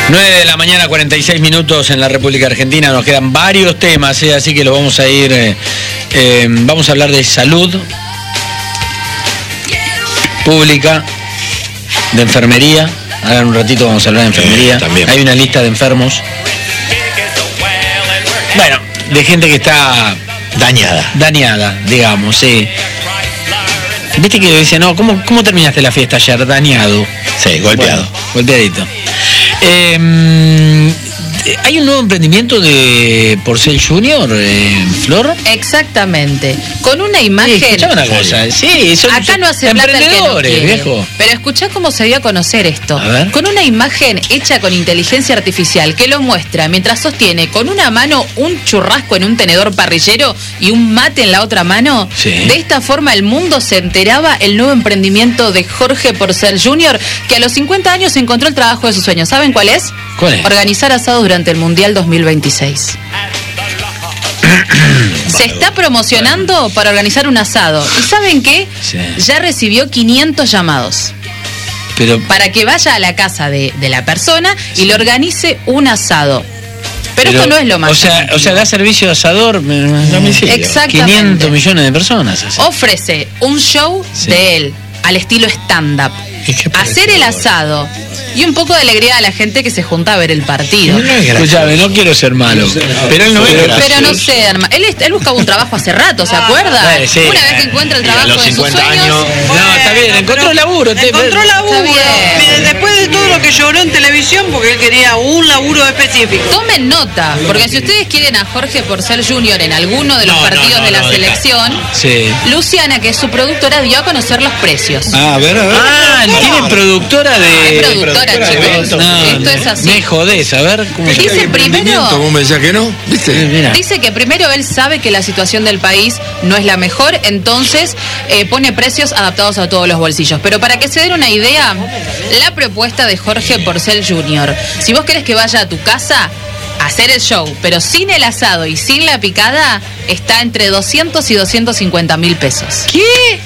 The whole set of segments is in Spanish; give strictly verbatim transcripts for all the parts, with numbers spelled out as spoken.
nueve de la mañana, cuarenta y seis minutos en la República Argentina. Nos quedan varios temas, ¿eh? Así que lo vamos a ir. Eh, eh, vamos a hablar de salud pública, de enfermería. Ahora en un ratito vamos a hablar de enfermería. Eh, también. Hay una lista de enfermos. Bueno, de gente que está dañada. Dañada, digamos, sí. Viste que dice, no, ¿cómo, cómo terminaste la fiesta ayer? Dañado. Sí, golpeado. Bueno, golpeadito. Eh, ¿Hay un nuevo emprendimiento de Porcel Junior, eh, Flor? Exactamente. Con una imagen. Sí, escuchá una cosa. Sí, son, acá son no hace plata el que no emprendedores, quiere. viejo. Pero escuchá cómo se dio a conocer esto. A ver. Con una imagen hecha con inteligencia artificial que lo muestra mientras sostiene con una mano un churrasco en un tenedor parrillero y un mate en la otra mano. Sí. De esta forma el mundo se enteraba el nuevo emprendimiento de Jorge Porcel Junior, que a los cincuenta años encontró el trabajo de sus sueños. ¿Saben cuál es? ¿Cuál es? Organizar asados durante el Mundial dos mil veintiséis. Se está promocionando para organizar un asado. ¿Y saben qué? Sí. Ya recibió quinientos llamados Pero para que vaya a la casa de, de la persona y le organice un asado. Pero, Pero, esto no es lo más. O sea, o sea, da servicio de asador a domicilio. Exactamente. quinientos millones de personas. Así. Ofrece un show Sí. de él al estilo stand-up. ¿Y qué parece Hacer el ahora? asado y un poco de alegría a la gente que se junta a ver el partido. Escuchame, no quiero ser malo. Pero él no es gracioso. Pero no sé, Arma. Él, él buscaba un trabajo hace rato, ¿se acuerda? Eh, sí. Una vez que encuentra el Y a trabajo los de sus cincuenta sueños. años. No, está bien, encontró laburo. te- Encontró laburo. Está bien. Mire, después de todo lo que lloró en televisión, porque él quería un laburo específico. Tomen nota, porque si ustedes quieren a Jorge Porcel Junior en alguno de los No, no, partidos no, de la no, selección, Sí. Luciana, que es su productora, dio a conocer los precios. Ah, a ver, a ver. Ah, tiene productora de. Es productora, productora de chicos. eventos. No, Esto es así. Me jodés, a ver cómo se Dice Hay emprendimiento, primero- vos me decías que no, ¿viste? Sí, mira. Dice que primero él sabe que la situación del país no es la mejor, entonces eh, pone precios adaptados a todos los bolsillos. Pero para que se den una idea, la propuesta de Jorge Porcel Junior, si vos querés que vaya a tu casa a hacer el show, pero sin el asado y sin la picada, está entre doscientos y doscientos cincuenta mil pesos. ¿Qué?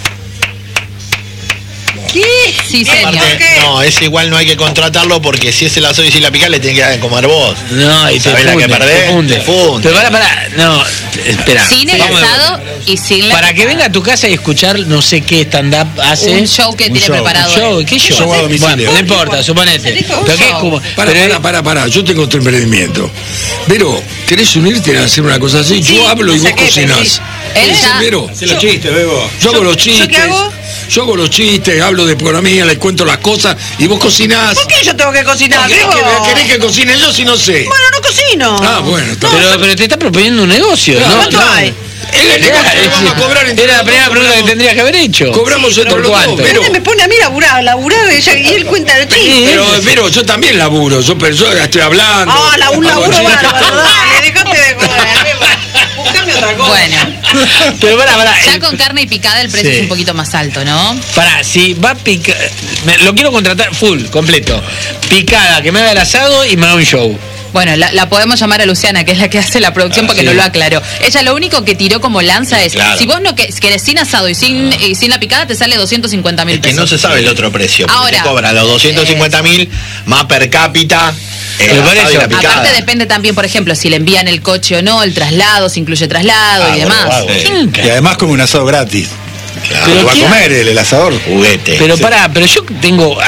¿Qué? Sí, señor. Aparte, no, ese igual no hay que contratarlo porque si es el asado y si la pica le tiene que dar de comer vos. No, y te ¿Sabés la funde, que perdés? te funde. Te funde. Pero para, para, no, espera. Sin el Vamos de asado vuelta. y sin la Para que picada. venga a tu casa y escuchar no sé qué stand-up hace. Un show que Un tiene show, preparado un show, él. ¿qué show? show a domicilio. Bueno, no importa, suponete. Pero que es como. Para, pero- para, para, para, yo tengo otro emprendimiento. Pero, ¿querés unirte a hacer una cosa así? Sí, Yo hablo y no sé vos qué, cocinás. pero sí. Él ¿Qué ya- Vero? Hacé los chistes, Bebo. Yo hago los ¿Yo chistes. qué hago? Yo hago los chistes, hablo de economía, les cuento las cosas y vos cocinás. ¿Por qué yo tengo que cocinar? ¿Querés Digo, que, querés que cocine yo si no sé? Bueno, no cocino. Ah, bueno, está Pero, pero te está proponiendo un negocio, Claro, ¿no? ¿Cuánto No. hay? El negocio lo vamos a cobrar entre Era la los primera dos, pregunta que cobramos- tendrías que haber hecho. Cobramos entre ¿Por los dos, cuánto? pero- Usted me pone a mí a laburar, a laburar ella, y él cuenta el chiste. Pero, pero yo también laburo, yo, pero yo estoy hablando. Ah, la, un hago laburo chistes. bárbaro, dale, dejate de joder. Buscame otra cosa. Bueno, Pero para, para. ya con carne y picada el precio Sí. es un poquito más alto, ¿no? Para, si va a picar. Lo quiero contratar full, completo. Picada, que me haga el asado y me haga un show. Bueno, la, la podemos llamar a Luciana, que es la que hace la producción, Ah, porque sí. no lo aclaró. Ella lo único que tiró como lanza es, Claro. si vos no que- querés sin asado y sin, y sin la picada, te sale doscientos cincuenta mil Es que pesos. no se sabe el otro precio. Porque Ahora, te cobra los doscientos cincuenta mil más per cápita. El Pero por asado y eso, la picada. Aparte depende también, por ejemplo, si le envían el coche o no, el traslado, si incluye traslado Ah, y bueno, demás. ah, bueno. Y además como un asado gratis. Claro. Pero Lo va a ¿qué- comer el, el asador. Juguete. Pero Sí. para, pero yo tengo